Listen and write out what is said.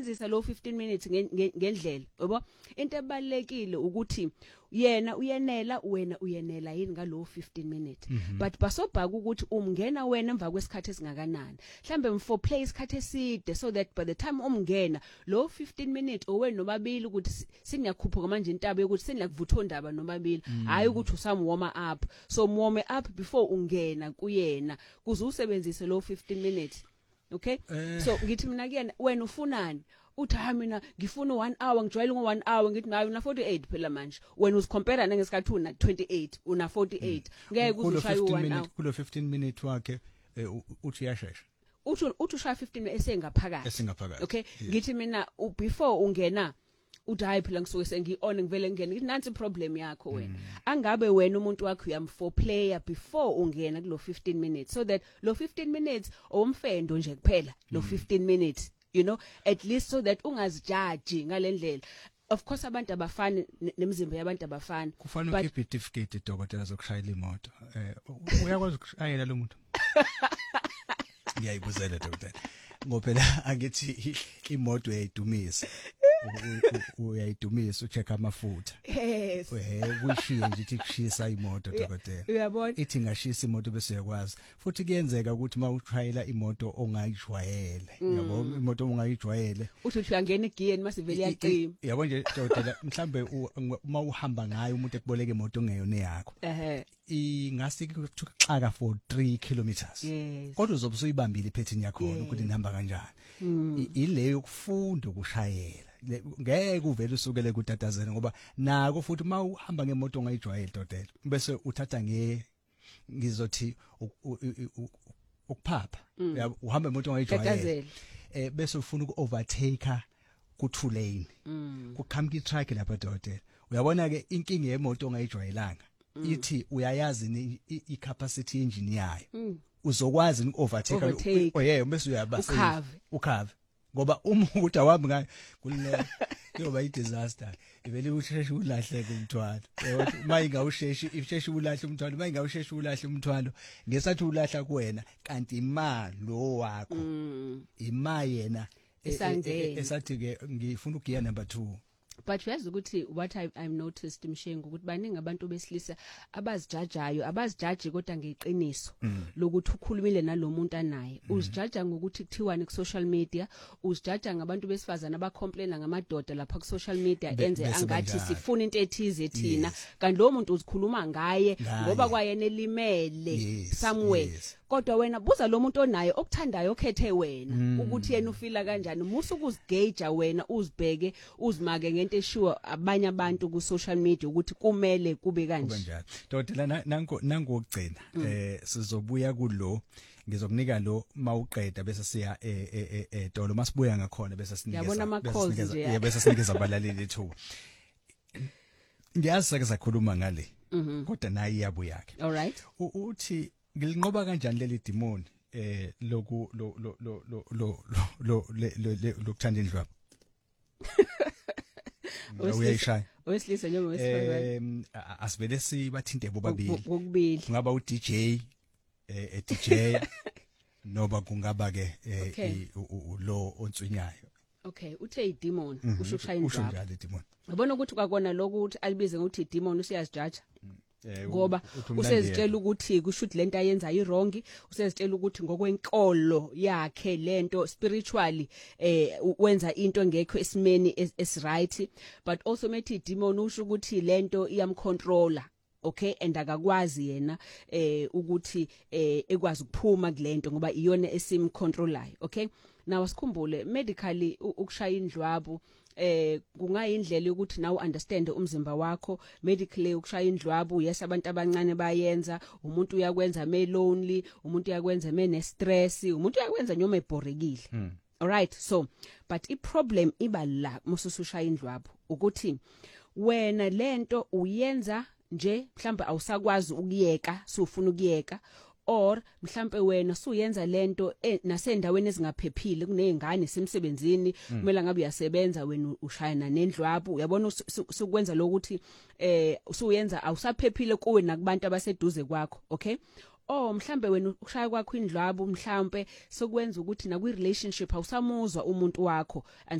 usebenzisa lo 15 minutes ngendlela yabo into ebalekile ukuthi yena uyenela wena uyenela yini ngalo 15 minutes but basobhaka ukuthi umngena wena emva kwesikhathi esingakanani mhlambe mforeplay isikhathi eside so that by the time umngena lo 15 minutes owena nobabili ukuthi siniyakhuphuka manje intaba yokuthi siniyakuvutha ondaba nobabili hayi ukuthi usam warm up so warm up before ungena kuyena kuze usebenzise lo 15 minutes okay so ngithi mina kuyena wena ufunani uthi mina ngifuna 1 hour ngijwayele ngo1 hour ngithi nayo una 48 phela manje wena uzicompare nangesikhathi una 28 una 48 ngeke uzushaye u1 hour kulo 15 minute wakhe uthi yashesha uthi ushaya 15 esengaphakathi okay ngithi mina before ungena uthi hayi phela ngisuke sengi-on ngivele ngene ngithi nansi problem yakho wena angabe wena umuntu wakho uyam4 player before ungena kulo 15 minutes so that lo 15 minutes owumfendo nje kuphela lo 15 minutes you know at least so that ungazijudge ngalendlela of course abantu abafani nemizimba yabantu abafani kufanele ukhiphe certificate dokotela zokushayela imoto uyakwazi ukushayela lo muntu ngiyayibuzela dokotela ngophela angithi imoto uyayidumisa uyayidumisa ucheck amafutha yes kushiye nje ithi kushisa imoto dokotela uyabona ithi ngashisa imoto bese uyakwazi futhi kuyenzeka ukuthi mawushayela imoto ongayijwayele yabo imoto ongayijwayele uthi uyangena igiyeni masivele yaqima yabo nje dokotela mhlambe uma uhamba ngayo umuntu ekuboleka imoto ongeyona yakho ingase kuxaka for 3 kilometers kodwa uzobe usuyibambile iphethini yakho ukuthi nihamba kanjani ile yokufunda ukushayela ngeke uvele usukele kutatazela ngoba nako futhi uma uhamba ngemoto ongayijwayele dokotela bese uthatha ngizothi ukuphapha uhamba imoto ongayijwayele bese ufuna uku-overtaker ku-2 lane kuqhamuka i-truck lapha dokotela uyabona ke inkinga yemoto ongayijwayelanga ithi uyayazi i-capacity engine yayo uzokwazi uku-overtaker bese uyabasa ukhave ngoba uma ukuthi awami ngayo kulile kuyoba i-disaster ivele usheshe ulahleke umthwalo uma ingawusheshi isheshe ulahle umthwalo uma ingawusheshi ulahle umthwalo ngesathi ulahla kuwena kanti imali lo wakho imali yena esathi ke ngifuna ukugiya number 2 but yazi ukuthi what I've noticed Mshengu ukuthi baningi abantu besilisa abazijajayo kodwa ngeqiniso lokuthi ukhulumile nalomuntu anaye uzijaja ngokuthi kuthiwani ku social media uzijaja ngabantu besifazana abacomplaina ngamadoda lapha ku social media enze angathi sifuna into ethize thina kanti lo muntu uzikhuluma ngaye ngoba kwayena elimele somewhere kodwa wena buza lo muntu onaye okuthandayo okhethe wena ukuthi yena ufila kanjani musu ukuzigauge wena uzibheke uzimake ngento esure abanye abantu ku social media ukuthi kumele kube kanje dokotela nangokugcina sizobuya kulo ngizokunika lo mawuqeda bese siya etolo masibuya ngakhona bese sinikeza bese sinikeza abalaleli ethu ngiyazi sake sakhuluma ngale kodwa nayi yabuya ke all right uthi ngilinqoba kanjani leli demon lokuthanda indlwabu uyayishaya wesilisa njengo wesifazane asivele sibathinte bobabili kokubili kungaba uDJ DJ noba kungaba ke lo ontswinyayo okay uthe idemon usho ukushaya indlwabu usho njalo idemon yabona ukuthi kwakona lokuthi alibize ngokuthi idemon usiyazijaja ngoba usezitshela ukuthi kushuthi lento ayenza iwrong usezitshela ukuthi ngokwenkolo yakhe lento spiritually wenza into ngekho esimeni esright but also methi demon usho ukuthi lento iyamcontroller okay and akakwazi yena ukuthi ekwazi ukuphuma kulento ngoba iyona esimcontrolayo okay now sikhumbule medically ukushaya indlwabu kungayindlela yokuthi nawe understand umzimba wakho medically ukushaya indlwabu yes abantu abancane bayenza umuntu uyakwenza me lonely umuntu uyakwenza me ne stress umuntu uyakwenza nyoma ebhorekile all right so but I problem iba la mususushaya indlwabu ukuthi wena lento uyenza nje mhlawumbe awusakwazi ukuyeka sufuna ukuyeka or mhlambe wena suyenza lento nasendaweni ezingaphephile kunezingane semsebenzini kumele ngabe uyasebenza wena ushayana nendlwabu uyabona sukwenza lokuthi usuyenza awusaphephile kuwe nakubantu abaseduze kwakho okay mhlambe wena ushaya kwakho indlwabu mhlambe sokwenza ukuthi na kwi relationship awusamuzwa umuntu wakho